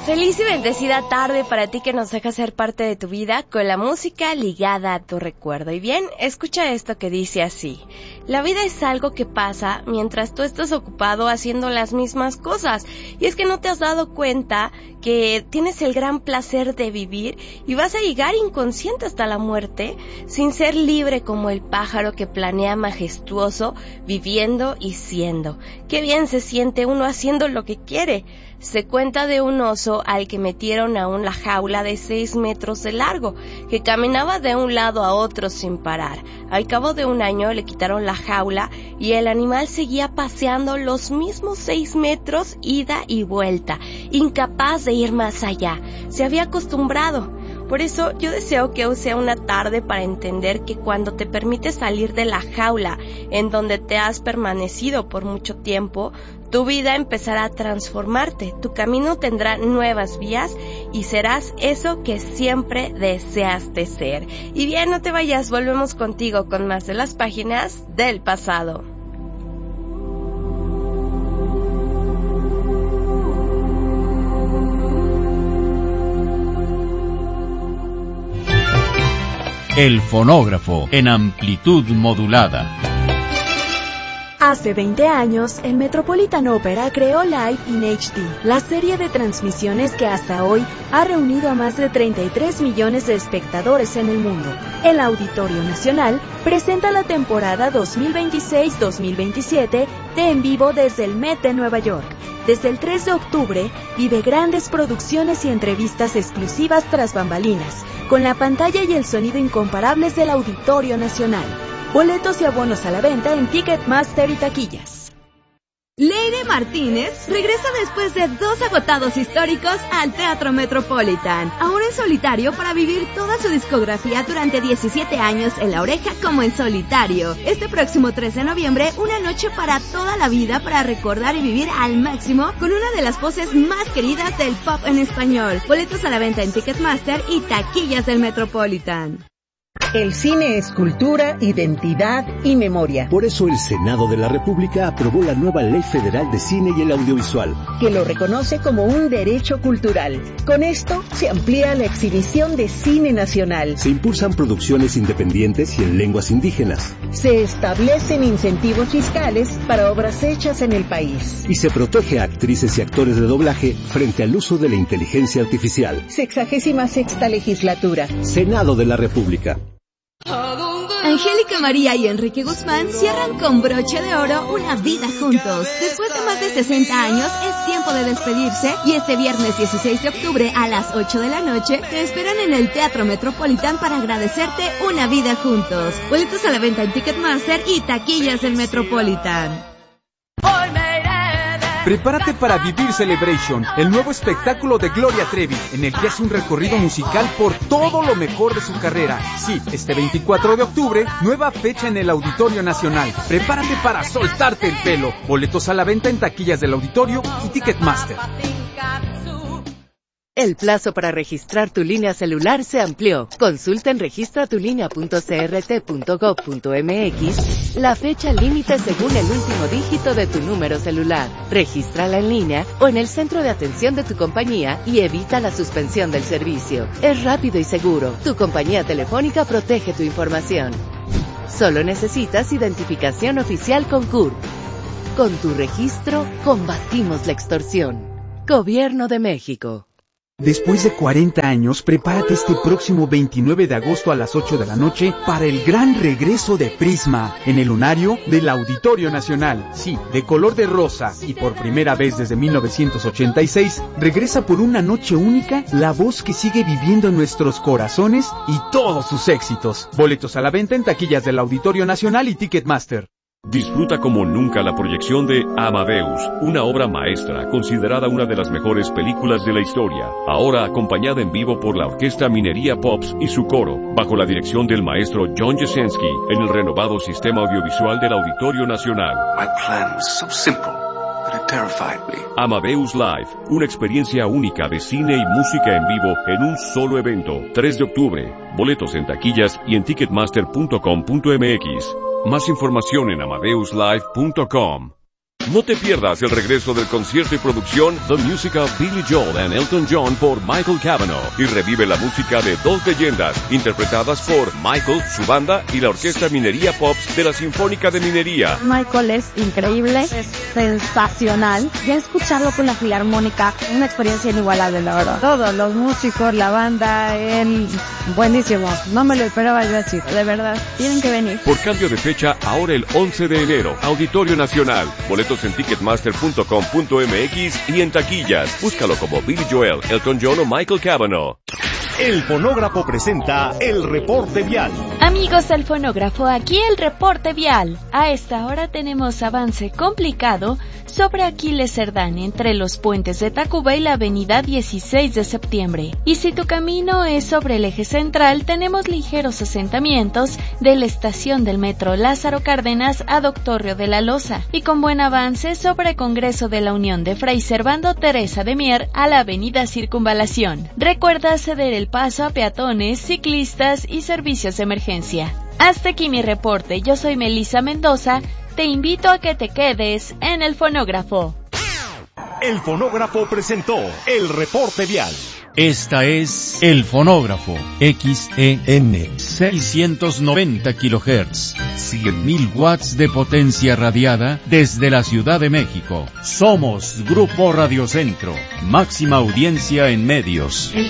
Feliz y bendecida tarde para ti que nos deja ser parte de tu vida con la música ligada a tu recuerdo. Y bien, escucha esto que dice así: la vida es algo que pasa mientras tú estás ocupado haciendo las mismas cosas. Y es que no te has dado cuenta que tienes el gran placer de vivir y vas a llegar inconsciente hasta la muerte sin ser libre como el pájaro que planea majestuoso, viviendo y siendo. Qué bien se siente uno haciendo lo que quiere. Se cuenta de un oso al que metieron a una jaula de 6 metros de largo, que caminaba de un lado a otro sin parar. Al cabo de un año le quitaron la jaula y el animal seguía paseando los mismos 6 metros ida y vuelta, incapaz de ir más allá. Se había acostumbrado. Por eso yo deseo que hoy sea una tarde para entender que cuando te permites salir de la jaula en donde te has permanecido por mucho tiempo, tu vida empezará a transformarte, tu camino tendrá nuevas vías y serás eso que siempre deseaste ser. Y bien, no te vayas, volvemos contigo con más de las páginas del pasado. El fonógrafo en amplitud modulada. Hace 20 años, el Metropolitan Opera creó Live in HD, la serie de transmisiones que hasta hoy ha reunido a más de 33 millones de espectadores en el mundo. El Auditorio Nacional presenta la temporada 2026-2027 de En Vivo desde el Met de Nueva York. Desde el 3 de octubre, vive grandes producciones y entrevistas exclusivas tras bambalinas, con la pantalla y el sonido incomparables del Auditorio Nacional. Boletos y abonos a la venta en Ticketmaster y taquillas. Leire Martínez regresa después de 2 agotados históricos al Teatro Metropolitan, ahora en solitario para vivir toda su discografía durante 17 años en La Oreja como en solitario. Este próximo 3 de noviembre, una noche para toda la vida para recordar y vivir al máximo con una de las voces más queridas del pop en español. Boletos a la venta en Ticketmaster y taquillas del Metropolitan. El cine es cultura, identidad y memoria. Por eso el Senado de la República aprobó la nueva Ley Federal de Cine y el Audiovisual, que lo reconoce como un derecho cultural. Con esto se amplía la exhibición de cine nacional. Se impulsan producciones independientes y en lenguas indígenas. Se establecen incentivos fiscales para obras hechas en el país. Y se protege a actrices y actores de doblaje frente al uso de la inteligencia artificial. 66ª legislatura. Senado de la República. Angélica María y Enrique Guzmán cierran con broche de oro una vida juntos. Después de más de 60 años, es tiempo de despedirse y este viernes 16 de octubre a las 8 de la noche te esperan en el Teatro Metropolitan para agradecerte una vida juntos. Boletos a la venta en Ticketmaster y taquillas del Metropolitan. Prepárate para vivir Celebration, el nuevo espectáculo de Gloria Trevi, en el que hace un recorrido musical por todo lo mejor de su carrera. Sí, este 24 de octubre, nueva fecha en el Auditorio Nacional. Prepárate para soltarte el pelo. Boletos a la venta en taquillas del Auditorio y Ticketmaster. El plazo para registrar tu línea celular se amplió. Consulta en registratulinea.crt.gov.mx la fecha límite según el último dígito de tu número celular. Regístrala en línea o en el centro de atención de tu compañía y evita la suspensión del servicio. Es rápido y seguro. Tu compañía telefónica protege tu información. Solo necesitas identificación oficial con CURP. Con tu registro, combatimos la extorsión. Gobierno de México. Después de 40 años, prepárate este próximo 29 de agosto a las 8 de la noche para el gran regreso de Prisma en el lunario del Auditorio Nacional. Sí, de color de rosa y por primera vez desde 1986, regresa por una noche única la voz que sigue viviendo en nuestros corazones y todos sus éxitos. Boletos a la venta en taquillas del Auditorio Nacional y Ticketmaster. Disfruta como nunca la proyección de Amadeus, una obra maestra considerada una de las mejores películas de la historia, ahora acompañada en vivo por la Orquesta Minería Pops y su coro, bajo la dirección del maestro John Jasenski, en el renovado sistema audiovisual del Auditorio Nacional. My plan was so simple, but it terrified me. Amadeus Live, una experiencia única de cine y música en vivo en un solo evento, 3 de octubre. Boletos en taquillas y en ticketmaster.com.mx. Más información en amadeuslive.com. No te pierdas el regreso del concierto y producción The Music of Billy Joel and Elton John por Michael Cavanaugh y revive la música de dos leyendas interpretadas por Michael, su banda y la Orquesta Minería Pops de la Sinfónica de Minería. Michael es increíble, es sensacional. Ya escucharlo con la Filarmónica, una experiencia inigualable, la verdad. Todos los músicos, la banda, él, buenísimo. No me lo esperaba yo así, de verdad. Tienen que venir. Por cambio de fecha, ahora el 11 de enero, Auditorio Nacional. Boletos en ticketmaster.com.mx y en taquillas. Búscalo como Billy Joel, Elton John o Michael Cavanaugh. El Fonógrafo presenta el reporte vial. Amigos del Fonógrafo, aquí el reporte vial. A esta hora tenemos avance complicado sobre Aquiles Cerdán entre los puentes de Tacuba y la avenida 16 de septiembre. Y si tu camino es sobre el eje central, tenemos ligeros asentamientos de la estación del metro Lázaro Cárdenas a Doctorrio de la Loza. Y con buen avance sobre Congreso de la Unión de Fray Servando Teresa de Mier a la avenida Circunvalación. Recuerda ceder el paso a peatones, ciclistas y servicios de emergencia. Hasta aquí mi reporte. Yo soy Melissa Mendoza. Te invito a que te quedes en el Fonógrafo. El Fonógrafo presentó el reporte vial. Esta es El Fonógrafo, XEN 690 kHz, 100.000 watts de potencia radiada desde la Ciudad de México. Somos Grupo Radio Centro, máxima audiencia en medios.